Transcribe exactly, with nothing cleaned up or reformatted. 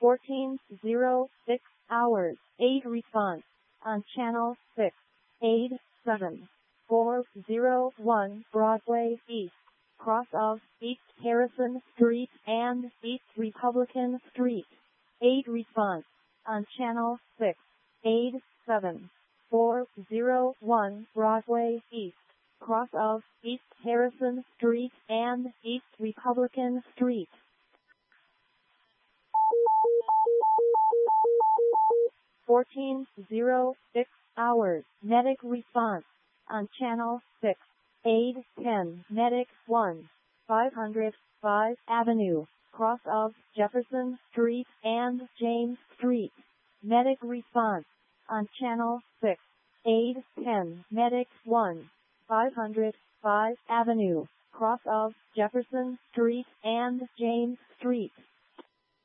fourteen oh six hours. Aid response on channel six. Aid seven four oh one Broadway East, cross of East Harrison Street and East Republican Street. Aid response on channel six. Aid seven four oh one Broadway East, cross of East Harrison Street and East Republican Street. fourteen oh six hours. Medic response on channel six. Aid ten Medic one five hundred five Avenue, cross of Jefferson Street and James Street. Medic response on channel six. Aid ten Medic one five hundred five Avenue, cross of Jefferson Street and James Street.